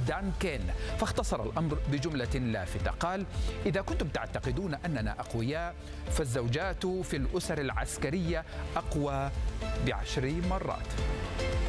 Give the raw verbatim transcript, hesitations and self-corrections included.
دان كين، فاختصر الأمر بجملة لافتة قال: إذا كنتم تعتقدون أننا أقوياء فالزوجات في الأسر العسكرية أقوى بعشر مرات.